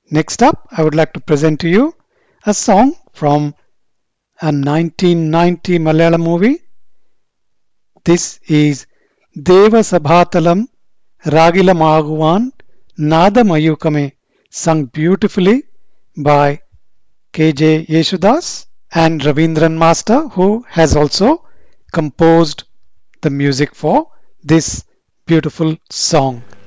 Next up, I would like to present to you a song from a 1990 Malayalam movie. This is Deva Sabhatalam Ragilamaguvan Nadamayukame, sung beautifully by KJ Yeshudas and Ravindran Master, who has also composed the music for this beautiful song.